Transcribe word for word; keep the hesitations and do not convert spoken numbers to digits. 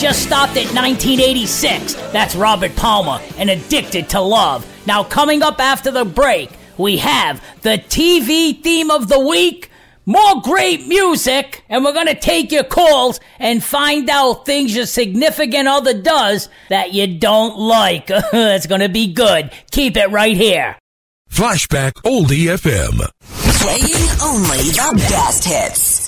just stopped at nineteen eighty-six. That's Robert Palmer and Addicted to Love. Now, coming up after the break, we have the T V theme of the week, more great music, and we're going to take your calls and find out things your significant other does that you don't like. It's going to be good. Keep it right here. Flashback Oldie F M. Playing only the best hits.